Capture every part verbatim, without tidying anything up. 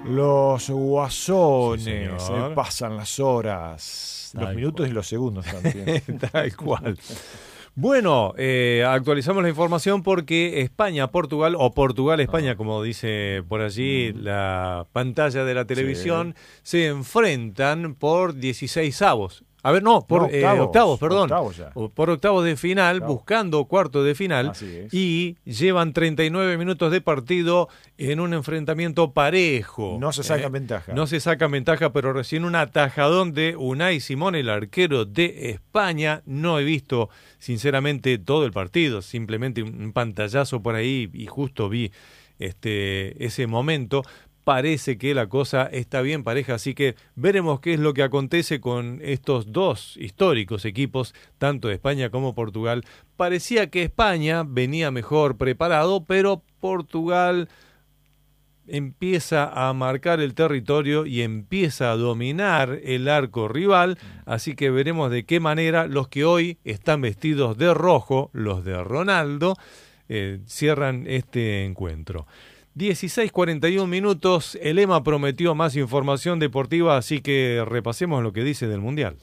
Los guasones, Sí, se pasan las horas, Tal los minutos cual. y los segundos también. Tal cual. Bueno, eh, actualizamos la información porque España-Portugal, o Portugal-España, Ah. como dice por allí la pantalla de la televisión, Sí. se enfrentan por dieciséis avos. A ver, no, por No, eh, octavos, octavos, perdón. octavos ya. O por octavos de final, Octavos. buscando cuarto de final. Así es. Y llevan treinta y nueve minutos de partido en un enfrentamiento parejo. No se saca ¿eh? ventaja. No se saca ventaja, pero recién un atajadón de Unai Simón, el arquero de España. No he visto, sinceramente, todo el partido, simplemente un pantallazo por ahí y justo vi este ese momento. Parece que la cosa está bien pareja, así que veremos qué es lo que acontece con estos dos históricos equipos, tanto de España como Portugal. Parecía que España venía mejor preparado, pero Portugal empieza a marcar el territorio y empieza a dominar el arco rival, así que veremos de qué manera los que hoy están vestidos de rojo, los de Ronaldo, eh, cierran este encuentro. dieciséis cuarenta y uno minutos, el E M A prometió más información deportiva, así que repasemos lo que dice del Mundial.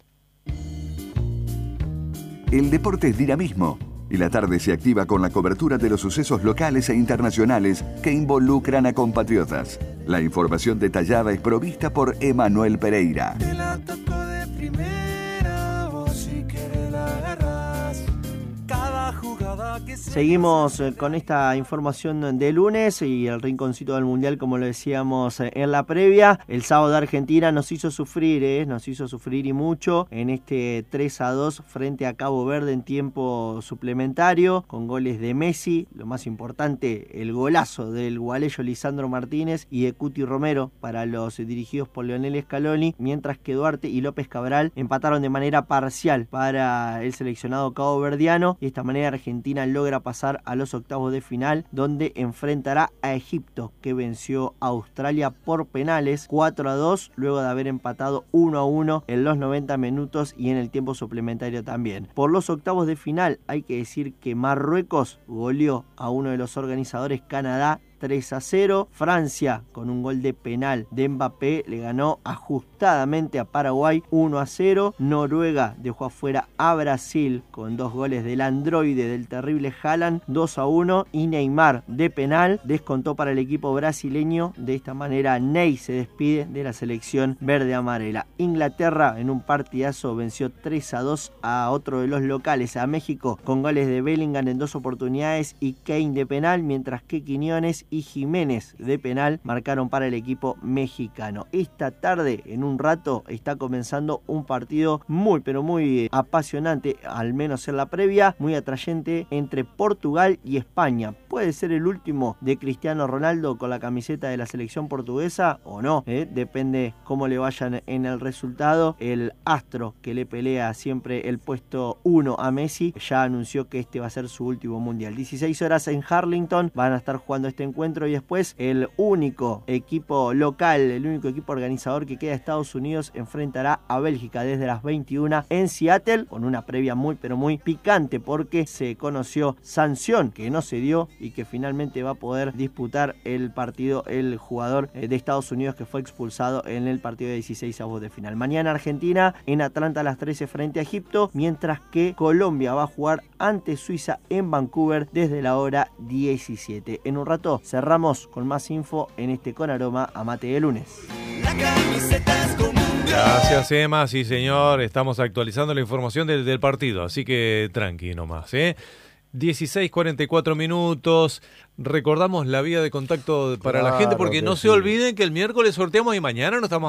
El deporte es dinamismo y la tarde se activa con la cobertura de los sucesos locales e internacionales que involucran a compatriotas. La información detallada es provista por Emanuel Pereira. Te la toco de primera, vos si querés la agarrás. Cada jugada que se Seguimos eh, con esta información de lunes y el rinconcito del Mundial, como lo decíamos eh, en la previa. El sábado de Argentina nos hizo sufrir, eh, nos hizo sufrir y mucho en este tres a dos frente a Cabo Verde en tiempo suplementario, con goles de Messi, lo más importante, el golazo del gualeyo Lisandro Martínez y de Cuti Romero para los dirigidos por Lionel Scaloni, mientras que Duarte y López Cabral empataron de manera parcial para el seleccionado caboverdiano. De esta manera Argentina logra pasar a los octavos de final, donde enfrentará a Egipto, que venció a Australia por penales cuatro a dos, luego de haber empatado uno a uno en los noventa minutos y en el tiempo suplementario también. Por los octavos de final hay que decir que Marruecos goleó a uno de los organizadores, Canadá, tres a cero. Francia, con un gol de penal de Mbappé, le ganó ajustadamente a Paraguay uno a cero. Noruega dejó afuera a Brasil con dos goles del androide del terrible Haaland, dos a uno. Y Neymar, de penal, descontó para el equipo brasileño. De esta manera Ney se despide de la selección verde-amarela. Inglaterra, en un partidazo, venció tres a dos a otro de los locales, a México, con goles de Bellingham en dos oportunidades y Kane de penal, mientras que Quiñones y Jiménez de penal marcaron para el equipo mexicano. Esta tarde, en un rato, está comenzando un partido muy pero muy apasionante, al menos en la previa, muy atrayente, entre Portugal y España. Puede ser el último de Cristiano Ronaldo con la camiseta de la selección portuguesa o no, ¿eh? Depende cómo le vayan en el resultado. El astro que le pelea siempre el puesto uno a Messi ya anunció que este va a ser su último mundial. dieciséis horas en Harlington van a estar jugando este encuentro y después el único equipo local, el único equipo organizador que queda, Estados Unidos, enfrentará a Bélgica desde las veintiuna en Seattle, con una previa muy pero muy picante porque se conoció sanción que no se dio y que finalmente va a poder disputar el partido el jugador de Estados Unidos que fue expulsado en el partido de dieciséis avos de final. Mañana Argentina en Atlanta a las trece frente a Egipto, mientras que Colombia va a jugar ante Suiza en Vancouver desde la hora diecisiete. En un rato cerramos con más info en este Con Aroma a Mate de lunes. La camiseta es como un dios. Gracias, Emma. Sí, señor. Estamos actualizando la información del, del partido, así que tranqui nomás, ¿eh? dieciséis cuarenta y cuatro minutos. Recordamos la vía de contacto para Claro la gente, porque que no sí. se olviden que el miércoles sorteamos y mañana no estamos